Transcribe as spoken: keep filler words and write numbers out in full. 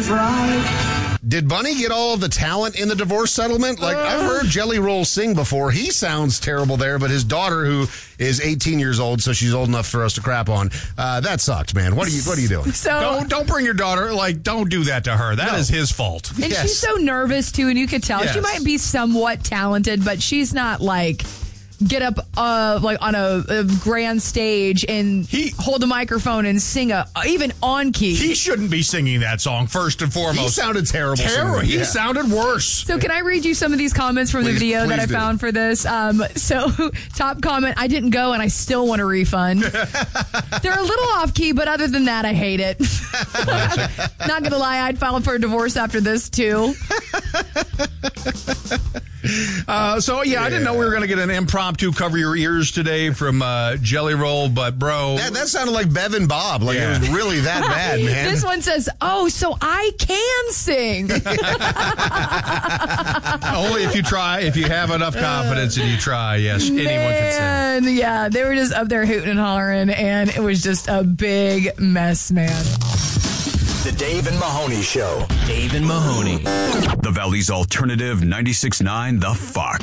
is right. Did Bunny get all of the talent in the divorce settlement? Like, uh, I've heard Jelly Roll sing before. He sounds terrible there, but his daughter, who is eighteen years old, so she's old enough for us to crap on, uh, that sucked, man. What are you What are you doing? So don't don't bring your daughter. Like, don't do that to her. That no. is his fault. And yes. she's so nervous too, and you could tell yes. she might be somewhat talented, but she's not like. Get up uh, like on a, a grand stage and he, hold a microphone and sing a even on key. He shouldn't be singing that song first and foremost. He sounded terrible. Terrible. He yeah. sounded worse. So can I read you some of these comments from please, the video that I do. found for this? Um, so top comment: I didn't go and I still want a refund. They're a little off key, but other than that, I hate it. Not gonna lie, I'd file for a divorce after this too. Uh, so, yeah, yeah, I didn't know we were going to get an impromptu cover your ears today from uh, Jelly Roll, but, bro. That, that sounded like Bev and Bob. Like, yeah. it was really that bad, man. This one says, oh, so I can sing. Only if you try, if you have enough confidence and you try, yes, man, anyone can sing. Yeah, they were just up there hooting and hollering, and it was just a big mess, man. The Dave and Mahoney Show. Dave and Mahoney. The Valley's Alternative ninety-six point nine The Fox.